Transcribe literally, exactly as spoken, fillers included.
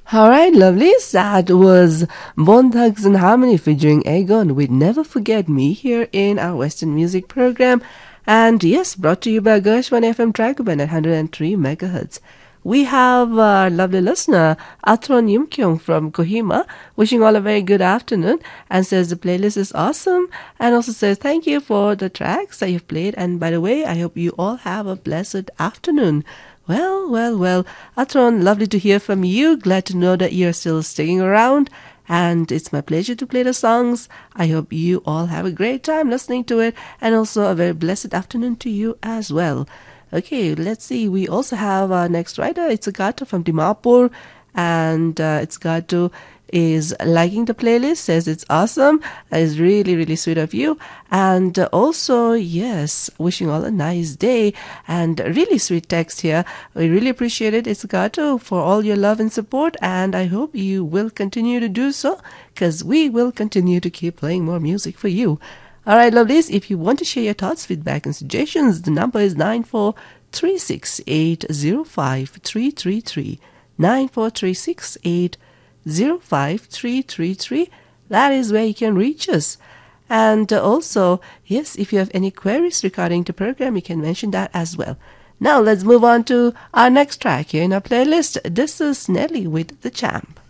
Alright, lovelies, that was Bone Thugs and Harmony featuring Aegon with Never Forget Me here in our Western music program. And yes, brought to you by Gershwin F M Tragoban at one hundred three megahertz. We have our lovely listener, Atron Yumkyung from Kohima, wishing all a very good afternoon and says the playlist is awesome and also says thank you for the tracks that you've played. And by the way, I hope you all have a blessed afternoon. Well, well, well, Atron, lovely to hear from you. Glad to know that you're still sticking around. And it's my pleasure to play the songs. I hope you all have a great time listening to it. And also a very blessed afternoon to you as well. Okay, let's see. We also have our next writer. It's Agato from Dimapur. And uh, it's Gato is liking the playlist, says it's awesome. That is really, really sweet of you. And uh, also, yes, wishing all a nice day. And really sweet text here. We really appreciate it, it's Gato, for all your love and support. And I hope you will continue to do so, because we will continue to keep playing more music for you. All right, lovelies, if you want to share your thoughts, feedback, and suggestions, the number is nine four three six eight zero five three three three. nine four three six eight zero five three three three. That is where you can reach us. And uh, also, yes, if you have any queries regarding the program, you can mention that as well. Now let's move on to our next track here in our playlist. This is Nelly with The Champ.